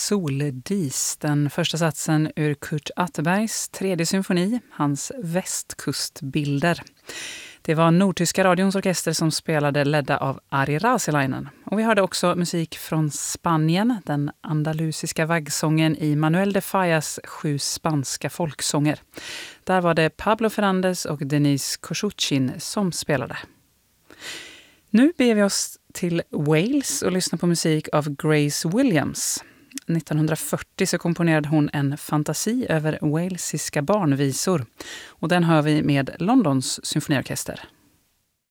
Soldis, den första satsen ur Kurt Atterbergs tredje symfoni, hans västkustbilder. Det var Nordtyska radions orkester som spelade, ledda av Ari Raselainen. Och vi hörde också musik från Spanien, den andalusiska vaggsången i Manuel de Fallas 7 spanska folksånger. Där var det Pablo Fernández och Denise Koshuchin som spelade. Nu beger vi oss till Wales och lyssnar på musik av Grace Williams. 1940 så komponerade hon en fantasi över walesiska barnvisor. Och den hör vi med Londons symfoniorkester.